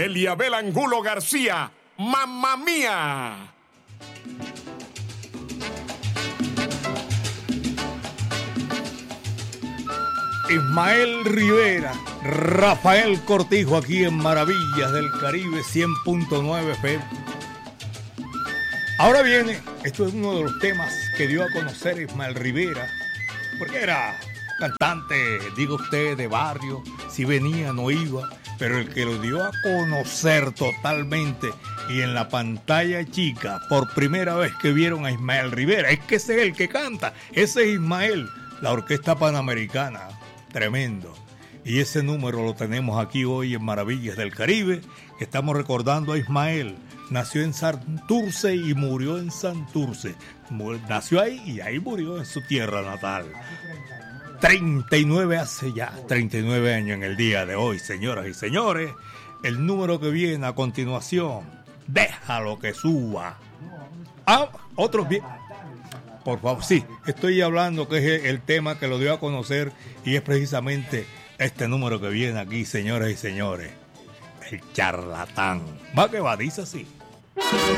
Eliabel Angulo García, Mamma Mía. Ismael Rivera, Rafael Cortijo aquí en Maravillas del Caribe 100.9 FM. Ahora viene, esto es uno de los temas que dio a conocer Ismael Rivera, porque era cantante, diga usted, de barrio, si venía no iba, pero el que lo dio a conocer totalmente y en la pantalla chica, por primera vez que vieron a Ismael Rivera, es que ese es el que canta, ese es Ismael, la Orquesta Panamericana. Tremendo. Y ese número lo tenemos aquí hoy en Maravillas del Caribe. Estamos recordando a Ismael. Nació en Santurce y murió en Santurce. Nació ahí y ahí murió en su tierra natal. 39 hace ya 39 años en el día de hoy, señoras y señores. El número que viene a continuación, déjalo que suba. Otros bien. Por favor, sí, estoy hablando que es el tema que lo dio a conocer y es precisamente este número que viene aquí, señoras y señores. El charlatán. Va que va, dice así.